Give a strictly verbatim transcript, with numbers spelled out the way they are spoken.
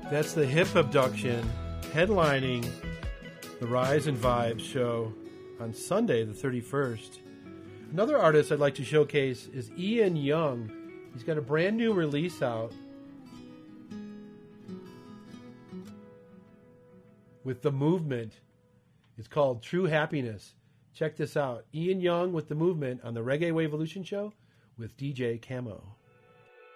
That's the Hip Abduction headlining the Rise and Vibes show on Sunday, the thirty-first. Another artist I'd like to showcase is Ian Young. He's got a brand new release out with The Movement. It's called True Happiness. Check this out. Ian Young with The Movement on the Reggae Waveolution show with D J Camo.